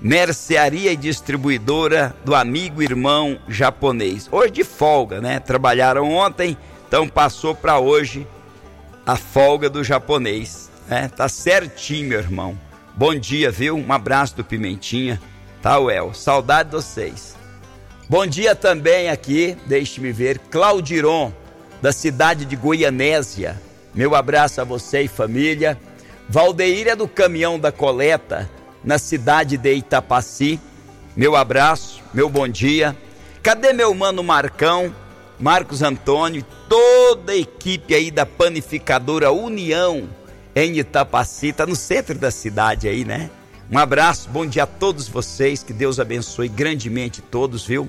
mercearia e distribuidora do amigo irmão japonês. Hoje de folga, né? Trabalharam ontem, então passou para hoje a folga do japonês, né? Tá certinho, meu irmão. Bom dia, viu? Um abraço do Pimentinha. Tá, Well? Saudade de vocês. Bom dia também aqui, deixe-me ver, Claudiron, da cidade de Goianésia. Meu abraço a você e família. Valdeir é do caminhão da coleta, na cidade de Itapaci. Meu abraço, meu bom dia. Cadê meu mano Marcão, Marcos Antônio, toda a equipe aí da panificadora União em Itapaci, tá no centro da cidade aí, né? Um abraço, bom dia a todos vocês, que Deus abençoe grandemente todos, viu?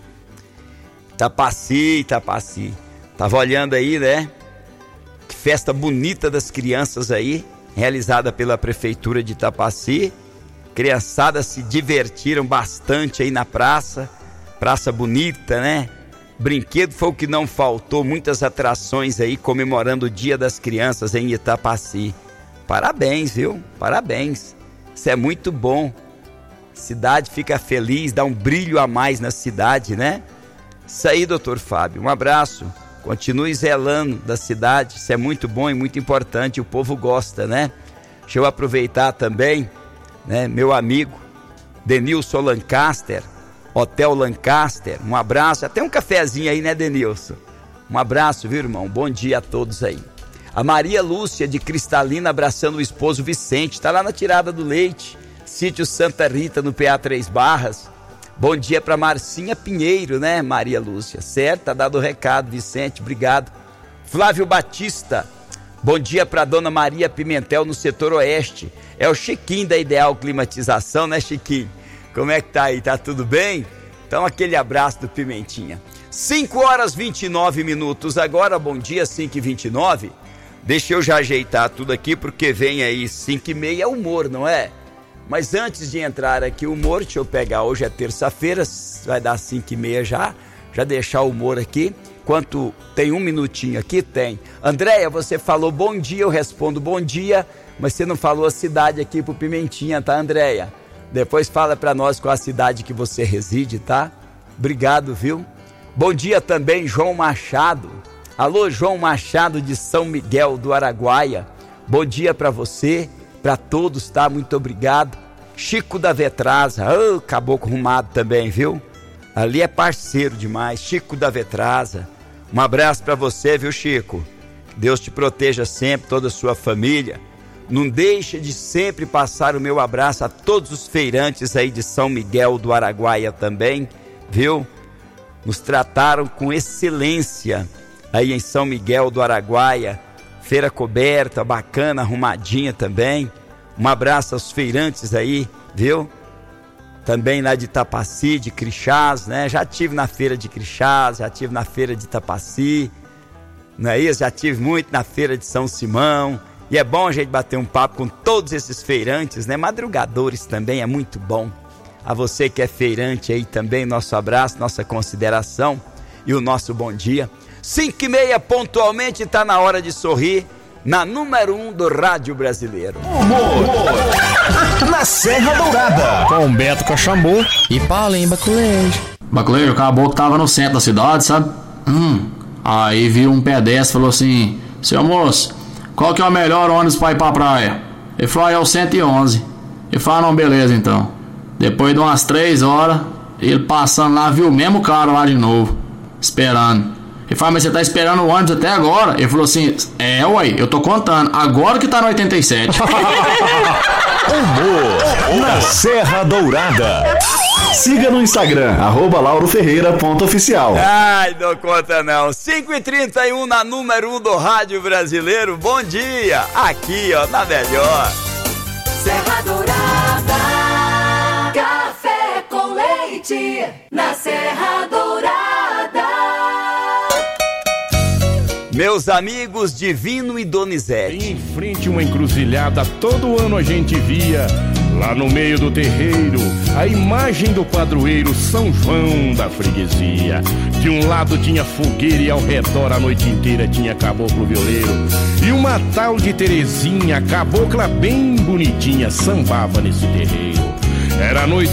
Itapaci. Tava olhando aí, né? Que festa bonita das crianças aí, realizada pela Prefeitura de Itapaci. Criançadas se divertiram bastante aí na praça bonita, né? Brinquedo foi o que não faltou, muitas atrações aí comemorando o Dia das Crianças em Itapaci. Parabéns, viu? Parabéns. Isso é muito bom. A cidade fica feliz, dá um brilho a mais na cidade, né? Isso aí, doutor Fábio. Um abraço. Continue zelando da cidade. Isso é muito bom e muito importante. O povo gosta, né? Deixa eu aproveitar também, né? Meu amigo Denilson Lancaster, Hotel Lancaster. Um abraço. Até um cafezinho aí, né, Denilson? Um abraço, viu, irmão? Bom dia a todos aí. A Maria Lúcia de Cristalina abraçando o esposo Vicente, tá lá na tirada do leite, sítio Santa Rita, no PA 3 Barras. Bom dia para Marcinha Pinheiro, né, Maria Lúcia? Certo, tá dado o recado, Vicente, obrigado. Flávio Batista, bom dia para Dona Maria Pimentel no setor oeste. É o Chiquinho da Ideal Climatização, né, Chiquinho? Como é que tá aí? Tá tudo bem? Então aquele abraço do Pimentinha. 5h29 agora, bom dia, 5h29. Deixa eu já ajeitar tudo aqui, porque vem aí 5h30, é humor, não é? Mas antes de entrar aqui o humor, deixa eu pegar, hoje é terça-feira, vai dar 5h30 já deixar o humor aqui. Enquanto tem um minutinho aqui, tem. Andréia, você falou bom dia, eu respondo bom dia, mas você não falou a cidade aqui pro Pimentinha, tá, Andréia? Depois fala pra nós qual a cidade que você reside, tá? Obrigado, viu? Bom dia também, João Machado. Alô, João Machado de São Miguel do Araguaia. Bom dia para você, para todos, tá? Muito obrigado. Chico da Vetrasa, caboclo arrumado também, viu? Ali é parceiro demais, Chico da Vetrasa. Um abraço para você, viu, Chico? Deus te proteja sempre, toda a sua família. Não deixa de sempre passar o meu abraço a todos os feirantes aí de São Miguel do Araguaia também, viu? Nos trataram com excelência aí em São Miguel do Araguaia, feira coberta, bacana, arrumadinha também. Um abraço aos feirantes aí, viu? Também lá de Itapaci, de Crixás, né? Já tive na feira de Crixás, já tive na feira de Itapaci, não é isso? Já tive muito na feira de São Simão. E é bom a gente bater um papo com todos esses feirantes, né? Madrugadores também é muito bom. A você que é feirante aí também, nosso abraço, nossa consideração e o nosso bom dia. 5h30 pontualmente, tá na hora de sorrir na número 1 do rádio brasileiro. Humor na Serra Dourada com Beto Cachambu e Paulinho Baculejo. Baculejo, o caboclo tava no centro da cidade, sabe? Aí viu um pedestre e falou assim: seu moço, qual que é o melhor ônibus pra ir pra praia? Ele falou: é o 111. Ele falou: não, beleza então. Depois de umas 3 horas, ele passando lá, viu o mesmo cara lá de novo, esperando. Ele falou: mas você tá esperando o ônibus até agora? Ele falou assim: uai, eu tô contando, agora que tá no 87. Humor na Serra Dourada. Siga no Instagram, @lauroferreira.oficial. Ai, não conta não. 5h31 na número 1 do rádio brasileiro. Bom dia, aqui ó, na melhor. Serra Dourada, café com leite, na Serra Dourada. Meus amigos Divino e Donizete. Em frente uma encruzilhada, todo ano a gente via, lá no meio do terreiro, a imagem do padroeiro São João da freguesia. De um lado tinha fogueira e ao redor a noite inteira tinha caboclo violeiro. E uma tal de Terezinha, cabocla bem bonitinha, sambava nesse terreiro. Era noite